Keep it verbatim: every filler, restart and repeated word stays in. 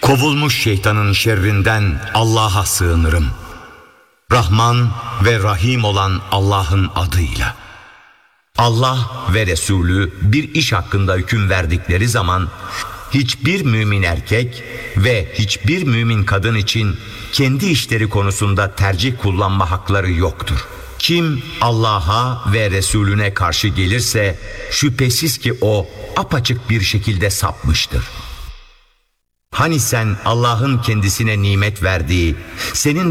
Kovulmuş şeytanın şerrinden Allah'a sığınırım. Rahman ve Rahim olan Allah'ın adıyla. Allah ve Resulü bir iş hakkında hüküm verdikleri zaman hiçbir mümin erkek ve hiçbir mümin kadın için kendi işleri konusunda tercih kullanma hakları yoktur. Kim Allah'a ve Resulüne karşı gelirse şüphesiz ki o apaçık bir şekilde sapmıştır. Hani sen Allah'ın kendisine nimet verdiği, senin